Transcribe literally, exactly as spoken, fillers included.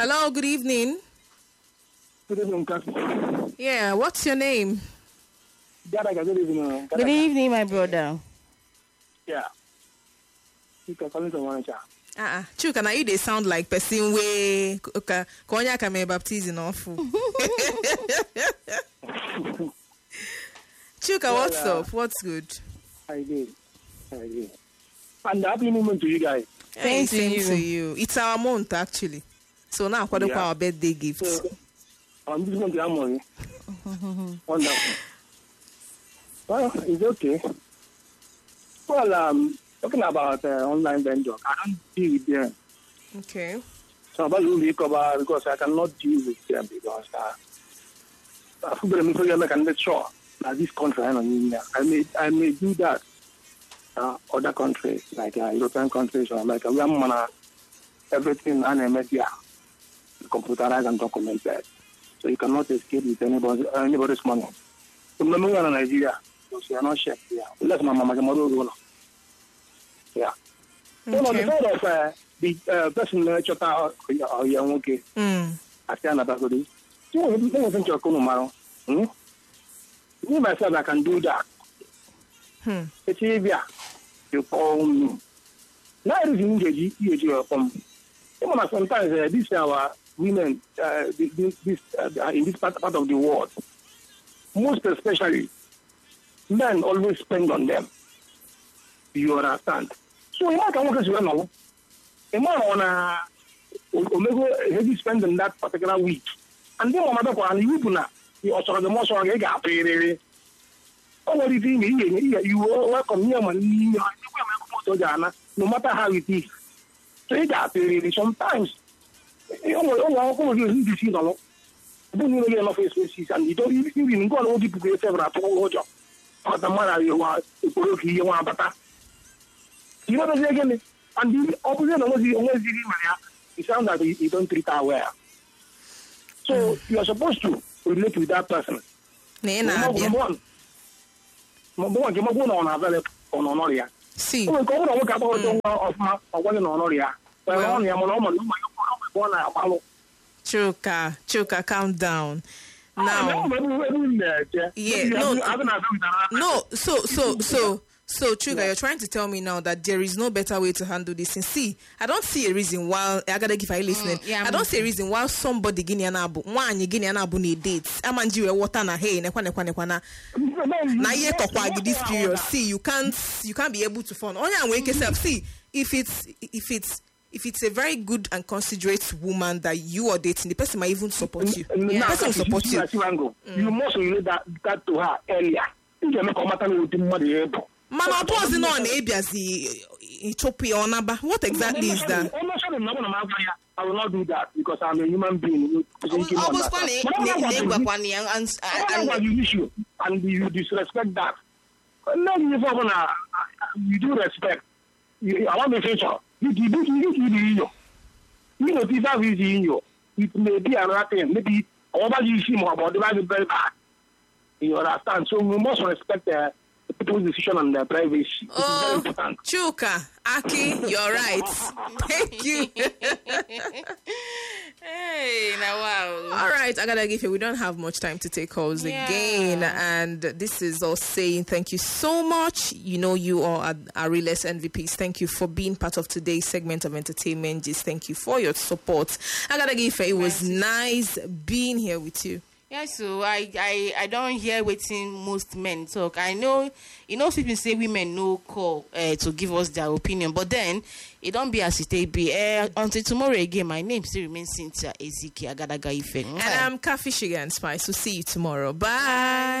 Hello, good evening. Good evening, Kathy. Yeah, what's your name? Gadaga, good evening. Good evening, my brother. Yeah. You can call me the manager. Uh-uh. Chuka, now you they sound like person way ka konya ka me baptizing off. Chuka, Well, what's uh, up? What's good? I did. I did. And happy moment to you guys. Hey, Same to same you. to you. It's our month actually. So now what Yeah. our birthday gifts? So, I'm just going to have money. Wonderful. Well, it's okay. Well, um, talking about uh, online vendor, I don't deal with them. Okay. So about you recover because I cannot deal with them because uh, I can make sure that this country I may I may do that. Uh, other countries like uh, European countries or America, we have everything and media computerized and documented, so you cannot escape with anybody anybody's money. So when we are in Nigeria, we are not chef here. Unless my mama can model. Yeah. So on the Okay. side of uh, the uh, person uh, chota or young okay, Mm. I can't about this. So let me think you're going to Hmm. Me myself, I can do that. Hmm. It's easier. You call me. Now it is in the you come. Sometimes uh, these our women uh, this, this uh, in this part, part of the world, most especially, men always spend on them. You understand? So you might want to know. A man wanna Omega heavy spend in that particular week, and then another one you gonna you also the most one get paid. Oh, what is it? You welcome here, man. No matter how it is. So you got to sometimes. You know, oh, you see, you know, don't even enough spaces, and you don't even go on people get several to job. But the man you want to you want better. You know what I'm saying? And the opposite of the only it sounds like you don't treat her well. So you are supposed to relate with that person. Nena, Number yeah. one. Number one, you must go on available on Honoria. See, Oh, go on, look about of my one on Honoria. Well, only I'm on my Chuka, Chuka, calm down. Now, Yeah, no, no, so, so, so, so, Chuka, Yeah. you're trying to tell me now that there is no better way to handle this. And see, I don't see a reason why I gotta give I listening. Mm, yeah, I don't see a reason why somebody guinea anabu, one you guinea anabu need dates. I'm and you water na hey, nekwa nekwa nekwa na. Now ye talk this period. See, you can't, you can't be able to phone. Only I'm wake yourself. See, if it's, if it's. If it's a very good and considerate woman that you are dating, the person might even support you. The person will support you. You must relate that, that to her earlier. You can make a matter with the money. Man, I was not on Abiazi Ethiopia or Naba. What exactly is that? I'm not sure I will not do that because I'm a human being. Almost funny. And you issue and you disrespect that. No, you do respect. You, I want to say so. You you you you you you know this is in you. It may be another thing. Maybe over you see more about the very very bad. You understand? So we must respect uh, the people's decision and their privacy. It is very Oh, important. Chuka, Aki, you're right. Thank you. Hey, now wow. All right, I gotta give you. We don't have much time to take calls Yeah. again, and this is us saying thank you so much. You know, you are our, our realest M V Ps. Thank you for being part of today's segment of entertainment. Just thank you for your support. I gotta give you. It was nice being here with you. Yeah, so I, I, I don't hear waiting most men talk. I know, you know, people say women no call uh, to give us their opinion, but then it don't be as it be. Uh, until tomorrow again, my name still remains Cynthia Ezike Agadaga Ife. And I'm Kafi Sugar and Spice. We'll see you tomorrow. Bye.